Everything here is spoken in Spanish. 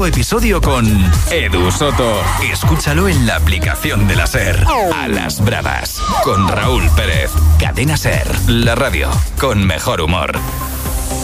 Episodio con Edu Soto. Escúchalo en la aplicación de la SER. A las bravas con Raúl Pérez. Cadena SER, la radio con mejor humor.